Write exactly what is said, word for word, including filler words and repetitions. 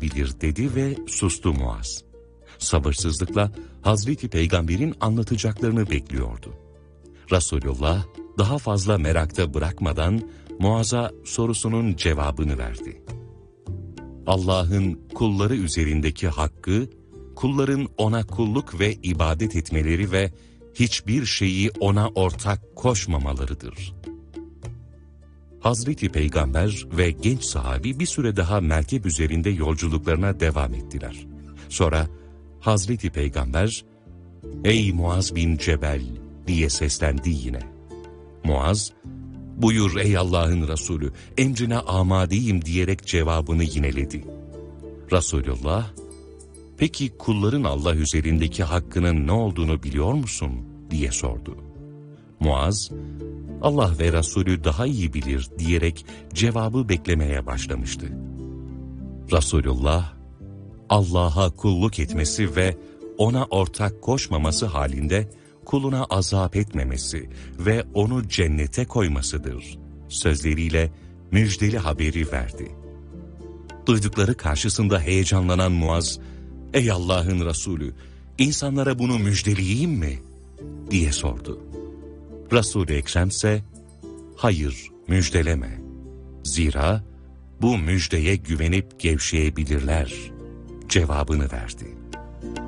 bilir dedi ve sustu Muaz. Sabırsızlıkla Hazreti Peygamber'in anlatacaklarını bekliyordu. Resulullah daha fazla merakta bırakmadan Muaz'a sorusunun cevabını verdi. Allah'ın kulları üzerindeki hakkı, kulların ona kulluk ve ibadet etmeleri ve hiçbir şeyi ona ortak koşmamalarıdır. Hazreti Peygamber ve genç sahabi bir süre daha merkep üzerinde yolculuklarına devam ettiler. Sonra Hazreti Peygamber, "Ey Muaz bin Cebel" diye seslendi yine. Muaz, "Buyur ey Allah'ın Resulü, emrine amadeyim" diyerek cevabını yineledi. Resulullah, "Peki kulların Allah üzerindeki hakkının ne olduğunu biliyor musun?" diye sordu. Muaz, "Allah ve Resulü daha iyi bilir" diyerek cevabı beklemeye başlamıştı. Resulullah, Allah'a kulluk etmesi ve ona ortak koşmaması halinde kuluna azap etmemesi ve onu cennete koymasıdır sözleriyle müjdeli haberi verdi. Duydukları karşısında heyecanlanan Muaz, "Ey Allah'ın Resulü, insanlara bunu müjdeleyeyim mi?" diye sordu. Resul-i Ekrem ise, "Hayır, müjdeleme. Zira bu müjdeye güvenip gevşeyebilirler" cevabını verdi.